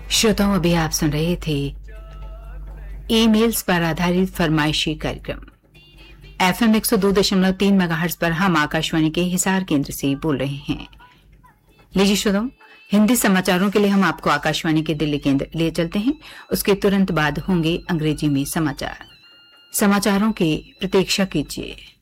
श्रोताओं, अभी आप सुन रहे थे ईमेल्स पर आधारित फरमाइशी कार्यक्रम। FM 102.3 मेगाहर्ट्ज पर हम आकाशवाणी के हिसार केंद्र से बोल रहे हैं। लीजिए श्रोताओं, हिंदी समाचारों के लिए हम आपको आकाशवाणी के दिल्ली केंद्र ले चलते हैं। उसके तुरंत बाद होंगे अंग्रेजी में समाचार। समाचारों की प्रतीक्षा कीजिए।